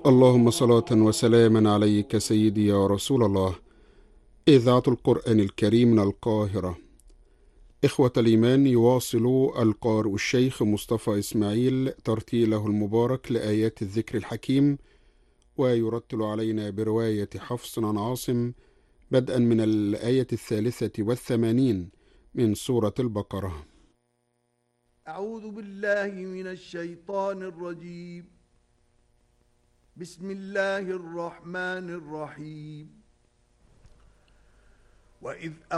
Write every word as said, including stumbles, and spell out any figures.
اللهم صلاة وسلاما عليك سيدي يا رسول الله. إذاعة القرآن الكريم من القاهرة. إخوة الإيمان، يواصل القارئ الشيخ مصطفى إسماعيل ترتيله المبارك لآيات الذكر الحكيم، ويرتل علينا برواية حفص عن عاصم بدءا من الآية الثالثة والثمانين من سورة البقرة. أعوذ بالله من الشيطان الرجيم. بسم الله الرحمن الرحيم. وإذ